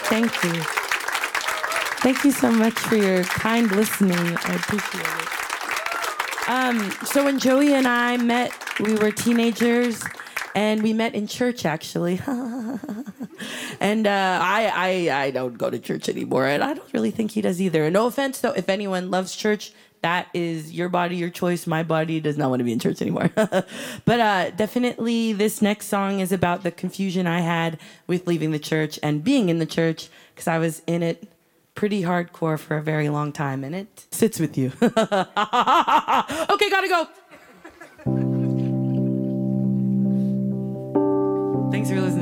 Thank you. Thank you so much for your kind listening. I appreciate it. So when Joey and I met, we were teenagers, and we met in church, actually. And I don't go to church anymore, and I don't really think he does either. And no offense, though, if anyone loves church, that is your body, your choice. My body does not want to be in church anymore. But definitely this next song is about the confusion I had with leaving the church and being in the church, because I was in it pretty hardcore for a very long time, and it sits with you. Okay, gotta go. Thanks for listening.